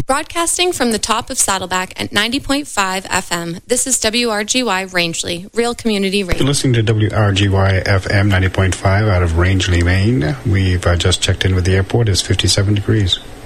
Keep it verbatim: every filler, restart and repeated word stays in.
Broadcasting from the top of Saddleback at ninety point five F M, this is W R G Y Rangeley, Real Community Radio. You're listening to W R G Y F M ninety point five out of Rangeley, Maine. We've uh, just checked in with the airport. It's fifty-seven degrees.